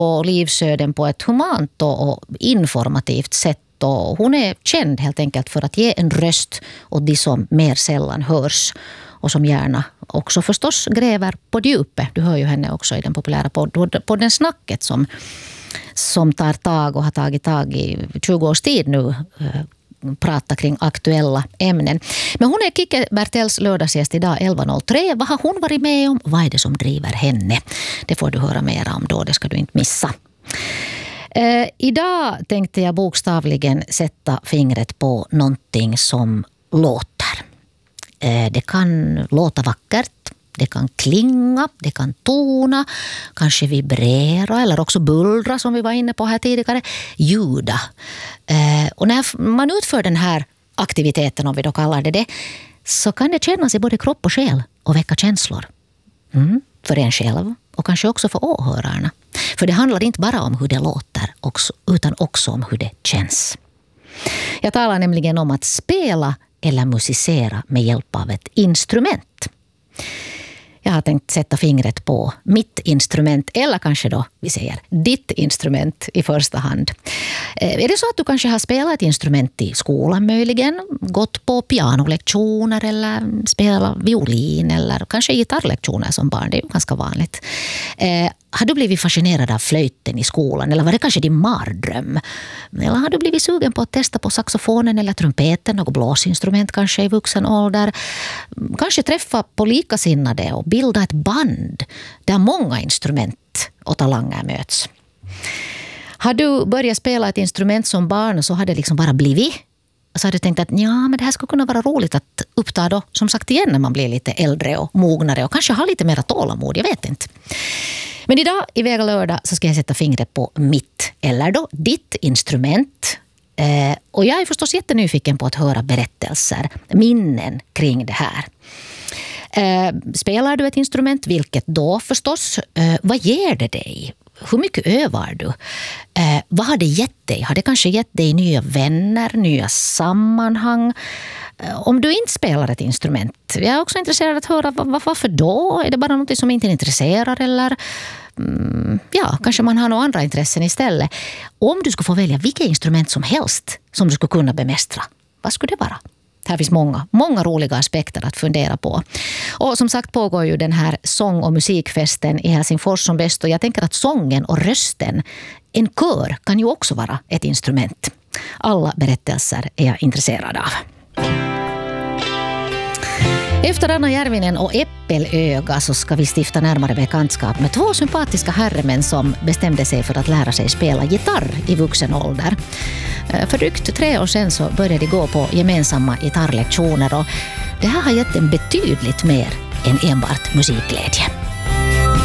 och livsöden på ett humant och informativt sätt. Och hon är känd helt enkelt för att ge en röst åt de som mer sällan hörs och som gärna också förstås gräver på djupet. Du hör ju henne också i den populära podden Snacket som tar tag och har tagit tag i 20 års tid nu, prata kring aktuella ämnen. Men hon är Kike Bertells lördagsgäst idag 11.03. Vad har hon varit med om? Vad är det som driver henne? Det får du höra mer om då, det ska du inte missa. Idag tänkte jag bokstavligen sätta fingret på någonting som låter. Det kan låta vackert, det kan klinga, det kan tona, kanske vibrera eller också bullra som vi var inne på här tidigare, ljuda. Och när man utför den här aktiviteten, om vi då kallar det, så kan det kännas i både kropp och själ och väcka känslor. För en själv och kanske också för åhörarna. För det handlar inte bara om hur det låter utan också om hur det känns. Jag talar nämligen om att spela eller musicera med hjälp av ett instrument. Jag har tänkt sätta fingret på mitt instrument eller kanske då, vi säger, ditt instrument i första hand. Är det så att du kanske har spelat ett instrument i skolan möjligen, gått på pianolektioner eller spelat violin eller kanske gitarrlektioner som barn, det är ju ganska vanligt. Har du blivit fascinerad av flöjten i skolan eller var det kanske din mardröm? Eller har du blivit sugen på att testa på saxofonen eller trumpeten, något blåsinstrument kanske i vuxen ålder? Kanske träffa på likasinnade och bilda ett band där många instrument och talanger möts. Har du börjat spela ett instrument som barn så har det liksom bara blivit? Så har du tänkt att men det här skulle kunna vara roligt att uppta då, som sagt igen när man blir lite äldre och mognare och kanske har lite mer tålamod, jag vet inte. Men idag i Vega lördag så ska jag sätta fingret på mitt eller då ditt instrument. Och jag är förstås jättenyfiken på att höra berättelser, minnen kring det här. Spelar du ett instrument, vilket då förstås? Vad ger det dig? Hur mycket övar du? Vad har det gett dig? Har det kanske gett dig nya vänner, nya sammanhang? Om du inte spelar ett instrument, jag är också intresserad att höra varför då? Är det bara något som inte intresserar eller kanske man har några andra intressen istället. Om du skulle få välja vilket instrument som helst som du skulle kunna bemästra, vad skulle det vara? Här finns många roliga aspekter att fundera på. Och som sagt pågår ju den här sång- och musikfesten i Helsingfors som bäst. Och jag tänker att sången och rösten, en kör, kan ju också vara ett instrument. Alla berättelser är jag intresserad av. Efter Anna Järvinen och Äppelöga så ska vi stifta närmare bekantskap med två sympatiska herremän som bestämde sig för att lära sig spela gitarr i vuxen ålder. För drygt 3 år sedan så började de gå på gemensamma gitarrlektioner och det här har gett en betydligt mer än enbart musikglädje.